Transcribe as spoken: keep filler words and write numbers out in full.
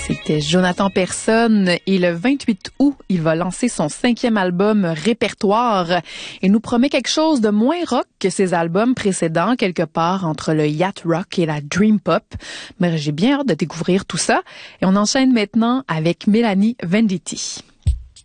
C'était Jonathan Persson et le vingt-huit août, il va lancer son cinquième album Répertoire et nous promet quelque chose de moins rock que ses albums précédents, quelque part entre le yacht rock et la dream pop. Mais j'ai bien hâte de découvrir tout ça et on enchaîne maintenant avec Mélanie Venditti.